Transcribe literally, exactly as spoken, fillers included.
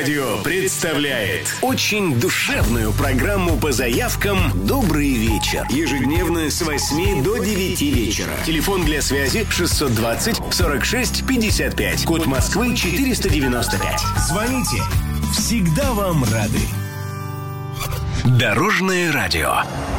радио представляет очень душевную программу по заявкам «Добрый вечер». Ежедневно с восьми до девяти вечера. Телефон для связи шестьсот двадцать сорок шесть пятьдесят пять. Код Москвы четыреста девяносто пять. Звоните. Всегда вам рады. Дорожное радио.